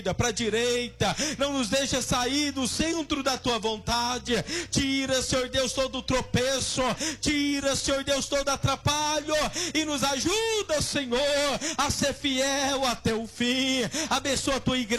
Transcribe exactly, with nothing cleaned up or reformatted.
para a direita, não nos deixa sair do centro da tua vontade. Tira, Senhor Deus, todo o tropeço, tira, Senhor Deus, todo atrapalho, e nos ajuda, Senhor, a ser fiel até o fim. Abençoa a tua igreja.